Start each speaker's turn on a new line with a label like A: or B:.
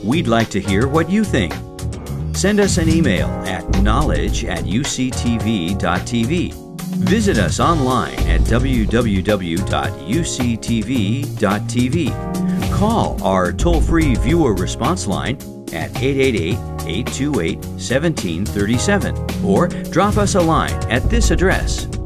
A: We'd like to hear what you think. Send us an email at knowledge@uctv.tv. Visit us online at www.uctv.tv. Call our toll-free viewer response line at 888-828-1737 or drop us a line at this address.